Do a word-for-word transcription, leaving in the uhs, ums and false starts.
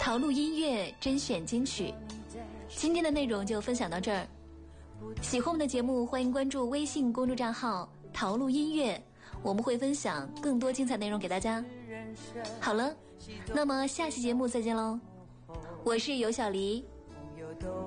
陶录音乐甄选金曲。今天的内容就分享到这儿，喜欢我们的节目，欢迎关注微信公众账号陶录音乐，我们会分享更多精彩内容给大家。好了，那么下期节目再见喽，我是尤小黎。